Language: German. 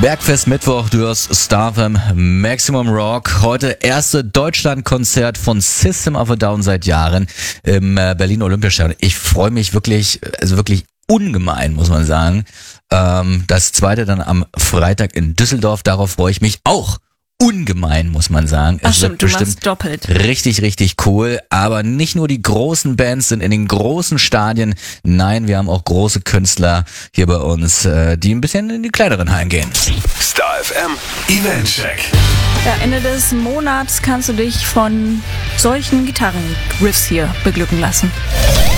Bergfest Mittwoch, du hörst StarFM Maximum Rock. Heute erste Deutschlandkonzert von System of a Down seit Jahren im Berlin Olympiastadion. Ich freue mich wirklich, also wirklich ungemein, muss man sagen. Das zweite dann am Freitag in Düsseldorf, darauf freue ich mich auch. Ungemein, muss man sagen. Ach stimmt, du machst doppelt. Richtig, richtig cool. Aber nicht nur die großen Bands sind in den großen Stadien. Nein, wir haben auch große Künstler hier bei uns, die ein bisschen in die kleineren Hallen gehen. StarFM Eventcheck. Ja, Ende des Monats kannst du dich von solchen Gitarrenriffs hier beglücken lassen.